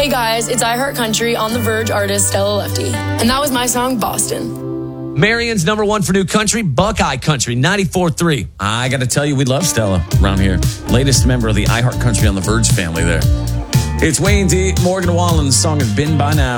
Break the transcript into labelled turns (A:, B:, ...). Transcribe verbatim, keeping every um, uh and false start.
A: guys, it's iHeart Country on The Verge artist Stella Lefty. And that was my song, Boston.
B: Marion's number one for new country, Buckeye Country, ninety-four point three.
C: I got to tell you, we love Stella around here. Latest member of the iHeart Country on The Verge family there. It's Wayne D. Morgan Wallen's song has been by now.